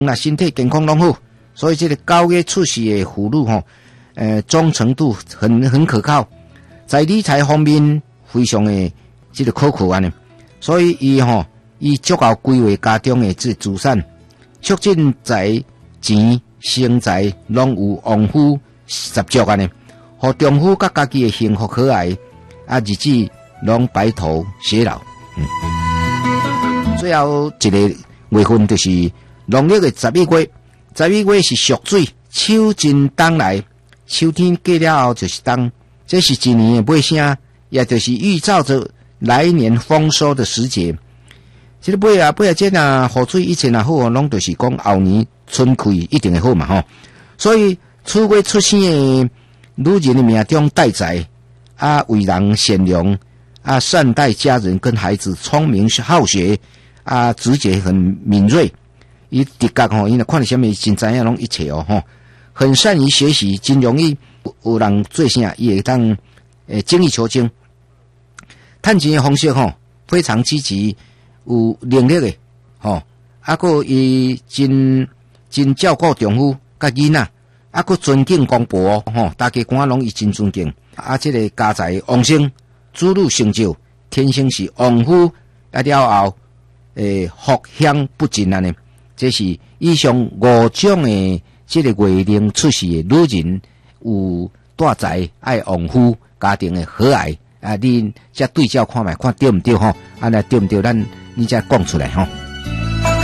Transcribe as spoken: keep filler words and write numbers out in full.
那身体健康拢好，所以这个九月出世的妇女吼，呃，忠诚度很很可靠，在理财方面非常的这个可靠安尼，所以伊吼伊足够规划家中的这资产，促进财钱生财拢有旺夫十足安尼，互丈夫甲家己的幸福可爱啊日子拢白头偕老。嗯，最后一个月份就是农历的十一月，十一月是属水，秋尽冬来，秋天过了后就是冬，这是一年的尾声，也就是预兆着来年丰收的时节。这个尾啊尾啊，这啊雨水以前啊好，拢就是讲后年春开一定会好嘛吼。所以初月出生的女人的命中带财啊，为人善良啊，善待家人跟孩子，聪明好学啊，直觉很敏锐。伊直觉吼，伊若看到什么真知影拢一切哦吼，很善于学习，真容易有人做啥，伊会当诶精益求精。趁钱的方式吼，非常积极，有能力的吼，啊个伊真真照顾丈夫甲囡仔，啊个尊敬公婆吼，大家官拢伊真尊敬。啊，这个家财旺盛，子女成就，天生是旺夫，啊了后诶福享不尽安尼。这是以上五种的这个月龄出世的女人，有大财爱旺夫，家庭的和蔼啊，你再对照看卖，看对唔对吼？啊，那对唔对？咱你再讲出来吼。